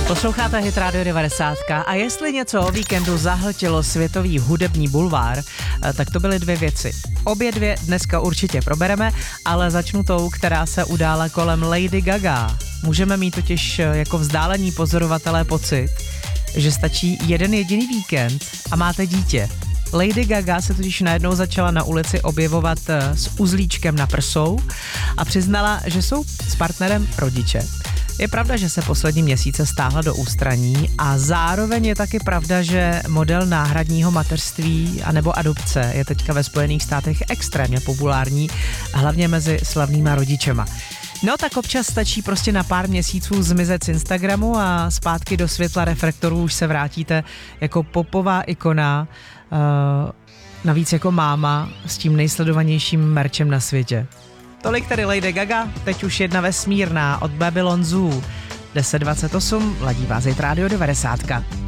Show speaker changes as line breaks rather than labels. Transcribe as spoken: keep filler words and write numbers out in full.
Posloucháte Hit Radio devadesát a jestli něco o víkendu zahltilo světový hudební bulvár, tak to byly dvě věci. Obě dvě dneska určitě probereme, ale začnu tou, která se udála kolem Lady Gaga. Můžeme mít totiž jako vzdálení pozorovatelé pocit, že stačí jeden jediný víkend a máte dítě. Lady Gaga se totiž najednou začala na ulici objevovat s uzlíčkem na prsou a přiznala, že jsou s partnerem rodiče. Je pravda, že se poslední měsíce stáhla do ústraní a zároveň je taky pravda, že model náhradního mateřství anebo adopce je teďka ve Spojených státech extrémně populární, hlavně mezi slavnýma rodičema. No tak občas stačí prostě na pár měsíců zmizet z Instagramu a zpátky do světla reflektorů už se vrátíte jako popová ikona, uh, navíc jako máma s tím nejsledovanějším merčem na světě. Tolik tedy Lady Gaga, teď už jedna vesmírná od Babylon Zoo. deset dvacet osm, ladí vás Hit Radio devadesát.